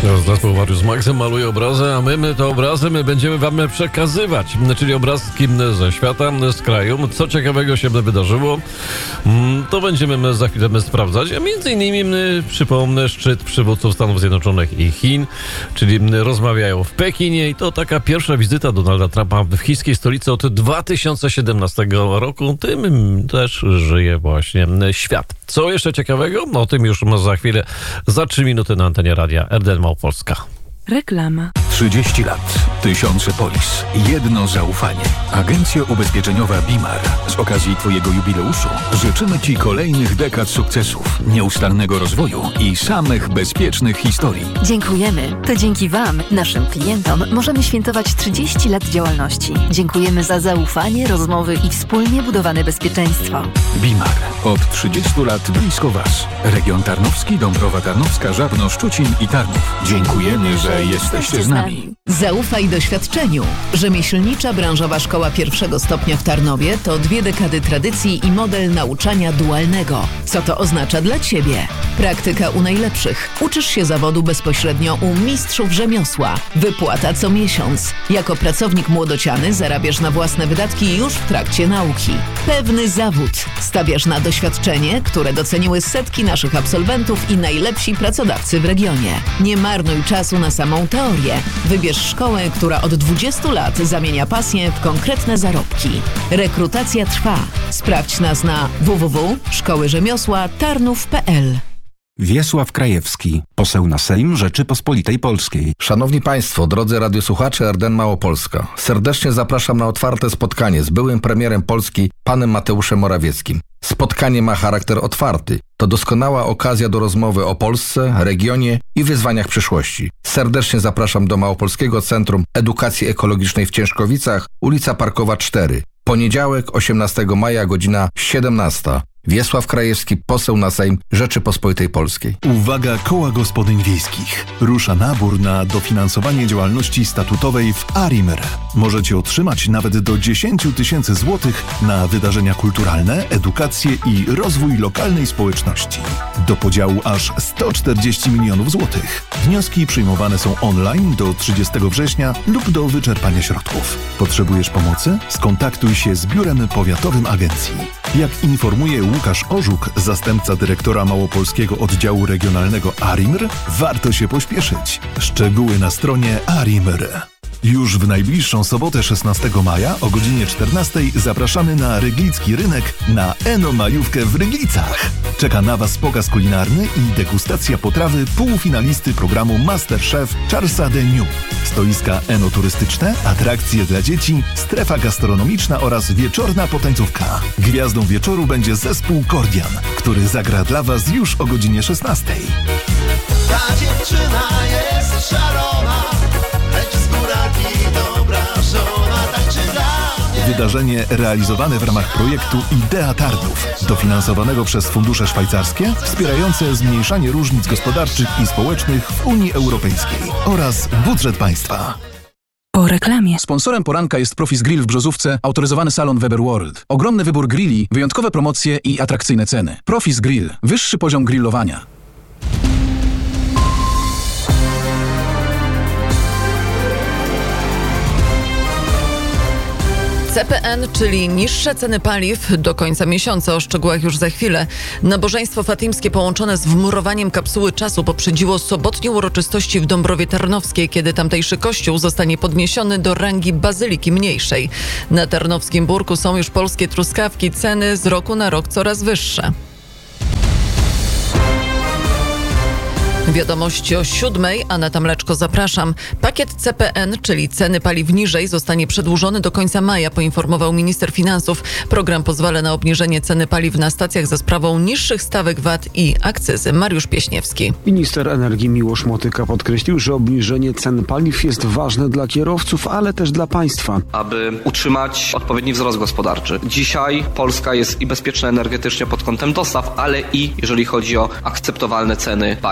Zespół Mariusz Maxem maluje obrazy, a my te obrazy będziemy wam przekazywać, czyli obrazki ze świata, z kraju. Co ciekawego się wydarzyło, to będziemy za chwilę sprawdzać. A między innymi, przypomnę, szczyt przywódców Stanów Zjednoczonych i Chin, czyli rozmawiają w Pekinie i to taka pierwsza wizyta Donalda Trumpa w chińskiej stolicy od 2017 roku. Tym też żyje właśnie świat. Co jeszcze ciekawego? O tym już za chwilę, za 3 minuty na antenie radia RDN Małopolska. Reklama. 30 lat, 1000 polis, jedno zaufanie. Agencja ubezpieczeniowa BIMAR. Z okazji Twojego jubileuszu życzymy Ci kolejnych dekad sukcesów, nieustannego rozwoju i samych bezpiecznych historii. Dziękujemy. To dzięki Wam, naszym klientom, możemy świętować 30 lat działalności. Dziękujemy za zaufanie, rozmowy i wspólnie budowane bezpieczeństwo. BIMAR. Od 30 lat blisko Was. Region Tarnowski, Dąbrowa Tarnowska, Żarno, Szczucin i Tarnów. Dziękujemy, że jesteście z nami. Zaufaj doświadczeniu. Rzemieślnicza branżowa szkoła pierwszego stopnia w Tarnowie to 2 dekady tradycji i model nauczania dualnego. Co to oznacza dla Ciebie? Praktyka u najlepszych. Uczysz się zawodu bezpośrednio u mistrzów rzemiosła. Wypłata co miesiąc. Jako pracownik młodociany zarabiasz na własne wydatki już w trakcie nauki. Pewny zawód. Stawiasz na doświadczenie, które doceniły setki naszych absolwentów i najlepsi pracodawcy w regionie. Nie marnuj czasu na samą teorię. Wybierz szkołę, która od 20 lat zamienia pasję w konkretne zarobki. Rekrutacja trwa. Sprawdź nas na www.szkołyrzemiosła-tarnów.pl. Wiesław Krajewski, poseł na Sejm Rzeczypospolitej Polskiej. Szanowni Państwo, drodzy radiosłuchacze RDN Małopolska, serdecznie zapraszam na otwarte spotkanie z byłym premierem Polski, panem Mateuszem Morawieckim. Spotkanie ma charakter otwarty. To doskonała okazja do rozmowy o Polsce, regionie i wyzwaniach przyszłości. Serdecznie zapraszam do Małopolskiego Centrum Edukacji Ekologicznej w Ciężkowicach, ulica Parkowa 4. Poniedziałek, 18 maja, godzina 17. Wiesław Krajewski, poseł na Sejm Rzeczypospolitej Polskiej. Uwaga koła gospodyń wiejskich. Rusza nabór na dofinansowanie działalności statutowej w ARiMR. Możecie otrzymać nawet do 10 000 złotych na wydarzenia kulturalne, edukację i rozwój lokalnej społeczności. Do podziału aż 140 milionów złotych. Wnioski przyjmowane są online do 30 września lub do wyczerpania środków. Potrzebujesz pomocy? Skontaktuj się z Biurem Powiatowym Agencji. Jak informuje Łukasz Orzuk, zastępca dyrektora Małopolskiego Oddziału Regionalnego ARiMR, warto się pośpieszyć. Szczegóły na stronie ARiMR. Już w najbliższą sobotę 16 maja o godzinie 14 zapraszamy na Ryglicki Rynek na Eno-majówkę w Ryglicach. Czeka na Was pokaz kulinarny i degustacja potrawy półfinalisty programu MasterChef Charlesa Deniu. Stoiska enoturystyczne, atrakcje dla dzieci, strefa gastronomiczna oraz wieczorna potańcówka. Gwiazdą wieczoru będzie zespół Kordian, który zagra dla Was już o godzinie 16. Ta dziewczyna jest szalona, lecz z góraki dobra żona, tańczy dla mnie. Wydarzenie realizowane w ramach projektu Idea Tarnów, dofinansowanego przez fundusze szwajcarskie, wspierające zmniejszanie różnic gospodarczych i społecznych w Unii Europejskiej oraz budżet państwa. Po reklamie. Sponsorem poranka jest Profis Grill w Brzozówce, autoryzowany salon Weber World. Ogromny wybór grilli, wyjątkowe promocje i atrakcyjne ceny. Profis Grill. Wyższy poziom grillowania. CPN, czyli niższe ceny paliw do końca miesiąca, o szczegółach już za chwilę. Nabożeństwo fatimskie połączone z wmurowaniem kapsuły czasu poprzedziło sobotnie uroczystości w Dąbrowie Tarnowskiej, kiedy tamtejszy kościół zostanie podniesiony do rangi bazyliki mniejszej. Na tarnowskim Burku są już polskie truskawki, ceny z roku na rok coraz wyższe. Wiadomości o 7:00, Aneta Mleczko, zapraszam. Pakiet CPN, czyli ceny paliw niżej, zostanie przedłużony do końca maja, poinformował minister finansów. Program pozwala na obniżenie ceny paliw na stacjach za sprawą niższych stawek VAT i akcyzy. Mariusz Pieśniewski. Minister energii Miłosz Motyka podkreślił, że obniżenie cen paliw jest ważne dla kierowców, ale też dla państwa. Aby utrzymać odpowiedni wzrost gospodarczy. Dzisiaj Polska jest i bezpieczna energetycznie pod kątem dostaw, ale i jeżeli chodzi o akceptowalne ceny paliw.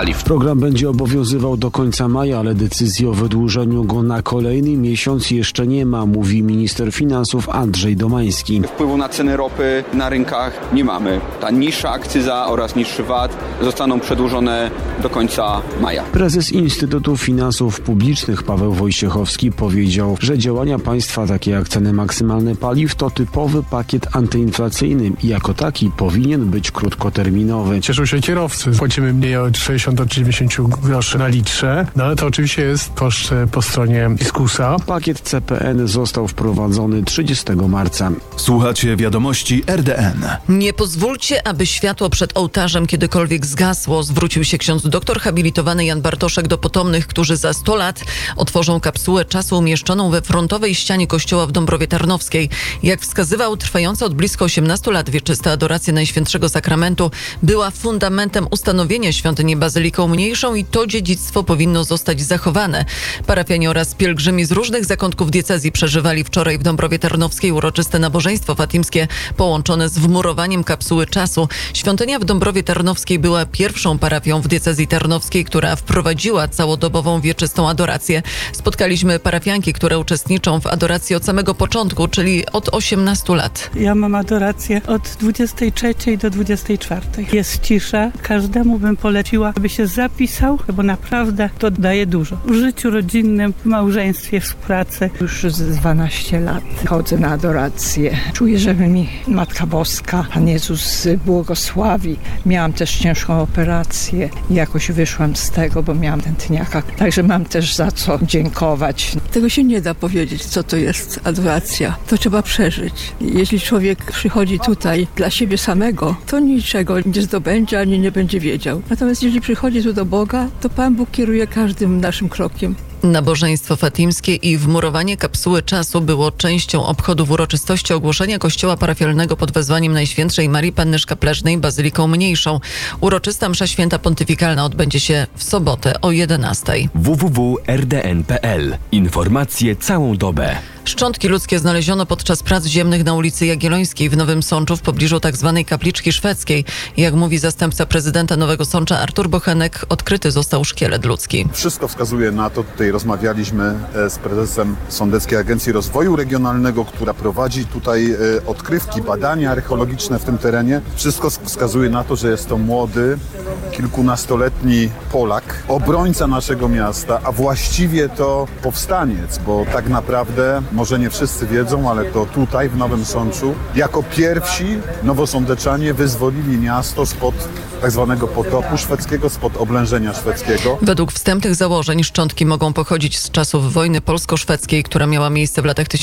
Program będzie obowiązywał do końca maja, ale decyzji o wydłużeniu go na kolejny miesiąc jeszcze nie ma, mówi minister finansów Andrzej Domański. Wpływu na ceny ropy na rynkach nie mamy. Ta niższa akcyza oraz niższy VAT zostaną przedłużone do końca maja. Prezes Instytutu Finansów Publicznych Paweł Wojciechowski powiedział, że działania państwa takie jak ceny maksymalne paliw to typowy pakiet antyinflacyjny i jako taki powinien być krótkoterminowy. Cieszą się kierowcy. Płacimy mniej od 60 do 90 groszy na litrze, no ale to oczywiście jest koszt po stronie fiskusa. Pakiet CPN został wprowadzony 30 marca. Słuchacie wiadomości RDN. Nie pozwólcie, aby światło przed ołtarzem kiedykolwiek zgasło, zwrócił się ksiądz doktor habilitowany Jan Bartoszek do potomnych, którzy za 100 lat otworzą kapsułę czasu umieszczoną we frontowej ścianie kościoła w Dąbrowie Tarnowskiej. Jak wskazywał, trwająca od blisko 18 lat wieczysta adoracja Najświętszego Sakramentu była fundamentem ustanowienia świątyni bazyliką mniejszą i to dziedzictwo powinno zostać zachowane. Parafianie oraz pielgrzymi z różnych zakątków diecezji przeżywali wczoraj w Dąbrowie Tarnowskiej uroczyste nabożeństwo fatimskie połączone z wmurowaniem kapsuły czasu. Świątynia w Dąbrowie Tarnowskiej była pierwszą parafią w diecezji tarnowskiej, która wprowadziła całodobową wieczystą adorację. Spotkaliśmy parafianki, które uczestniczą w adoracji od samego początku, czyli od 18 lat. Ja mam adorację od 23 do 24. Jest cisza. Każdemu bym poleciła, aby się zapisał, bo naprawdę to daje dużo. W życiu rodzinnym, w małżeństwie, w pracy. Już z 12 lat chodzę na adorację. Czuję, że mi Matka Boska, Pan Jezus błogosławi. Miałam też ciężką operację i jakoś wyszłam z tego, bo miałam tętniaka. Także mam też za co dziękować. Tego się nie da powiedzieć, co to jest adoracja. To trzeba przeżyć. Jeśli człowiek przychodzi tutaj dla siebie samego, to niczego nie zdobędzie, ani nie będzie wiedział. Natomiast jeśli przychodzi tu do Boga, to Pan Bóg kieruje każdym naszym krokiem. Nabożeństwo fatimskie i wmurowanie kapsuły czasu było częścią obchodów uroczystości ogłoszenia kościoła parafialnego pod wezwaniem Najświętszej Marii Panny Szkapleżnej bazyliką mniejszą. Uroczysta msza święta pontyfikalna odbędzie się w sobotę o 11:00. www.rdn.pl. Informacje całą dobę. Szczątki ludzkie znaleziono podczas prac ziemnych na ulicy Jagiellońskiej w Nowym Sączu w pobliżu tzw. kapliczki szwedzkiej. Jak mówi zastępca prezydenta Nowego Sącza Artur Bochenek, odkryty został szkielet ludzki. Wszystko wskazuje na to, tutaj rozmawialiśmy z prezesem Sądeckiej Agencji Rozwoju Regionalnego, która prowadzi tutaj odkrywki, badania archeologiczne w tym terenie. Wszystko wskazuje na to, że jest to młody, kilkunastoletni Polak, obrońca naszego miasta, a właściwie to powstaniec, bo tak naprawdę, może nie wszyscy wiedzą, ale to tutaj w Nowym Sączu jako pierwsi nowosądeczanie wyzwolili miasto spod tak zwanego potopu szwedzkiego, spod oblężenia szwedzkiego. Według wstępnych założeń szczątki mogą pochodzić z czasów wojny polsko-szwedzkiej, która miała miejsce w latach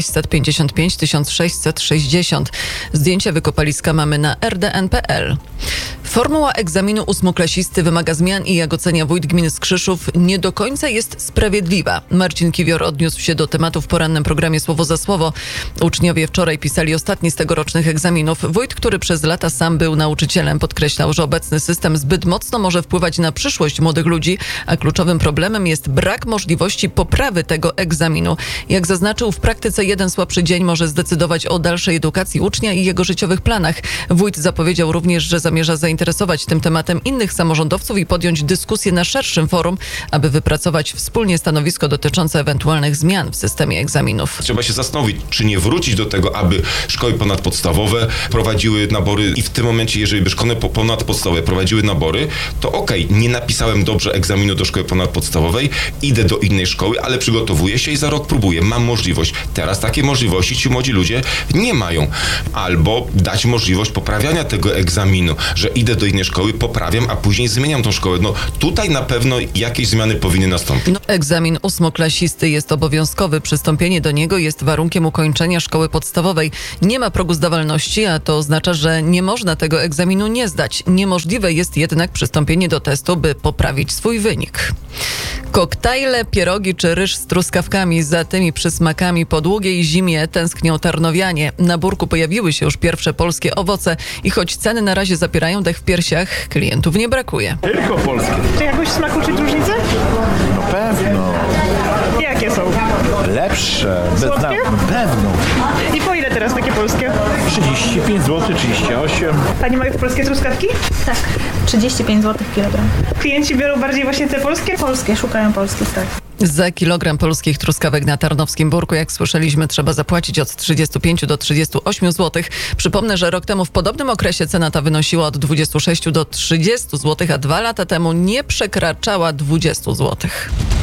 1655-1660. Zdjęcia wykopaliska mamy na rdn.pl. Formuła egzaminu ósmoklasisty wymaga zmian i jak ocenia wójt gminy Skrzyszów, nie do końca jest sprawiedliwa. Marcin Kiwior odniósł się do tematu w porannym programie Słowo za Słowo. Uczniowie wczoraj pisali ostatni z tegorocznych egzaminów. Wójt, który przez lata sam był nauczycielem, podkreślał, że obecny system zbyt mocno może wpływać na przyszłość młodych ludzi, a kluczowym problemem jest brak możliwości poprawy tego egzaminu. Jak zaznaczył, w praktyce jeden słabszy dzień może zdecydować o dalszej edukacji ucznia i jego życiowych planach. Wójt zapowiedział również, że zamierza zainteresować tym tematem innych samorządowców i podjąć dyskusję na szerszym forum, aby wypracować wspólnie stanowisko dotyczące ewentualnych zmian w systemie egzaminów. Trzeba się zastanowić, czy nie wrócić do tego, aby szkoły ponadpodstawowe prowadziły nabory i w tym momencie, jeżeli by szkoły ponadpodstawowe prowadziły nabory, to okej, nie napisałem dobrze egzaminu do szkoły ponadpodstawowej, idę do innej szkoły, ale przygotowuję się i za rok próbuję, mam możliwość. Teraz takiej możliwości ci młodzi ludzie nie mają. Albo dać możliwość poprawiania tego egzaminu, że idę do innej szkoły, poprawiam, a później zmieniam tą szkołę. No tutaj na pewno jakieś zmiany powinny nastąpić. Egzamin ósmoklasisty jest obowiązkowy. Przystąpienie do niego jest warunkiem ukończenia szkoły podstawowej. Nie ma progu zdawalności, a to oznacza, że nie można tego egzaminu nie zdać. Niemożliwe jest jednak przystąpienie do testu, by poprawić swój wynik. Koktajle, pierogi czy ryż z truskawkami, za tymi przysmakami po długiej zimie tęsknią tarnowianie. Na Burku pojawiły się już pierwsze polskie owoce i choć ceny na razie zapierają dech w piersiach, klientów nie brakuje. Tylko polskie. Czy jakoś smaku czuć różnicę? No pewno. Jakie są? Lepsze. Słodkie? Pewno. I po ile teraz takie polskie? 35 zł, 38. Pani ma polskie truskawki? Tak. 35 zł kilogram. Klienci biorą bardziej właśnie te polskie? Polskie, szukają polskich, tak. Za kilogram polskich truskawek na Tarnowskim Burku, jak słyszeliśmy, trzeba zapłacić od 35 do 38 zł. Przypomnę, że rok temu w podobnym okresie cena ta wynosiła od 26 do 30 zł, a 2 lata temu nie przekraczała 20 zł.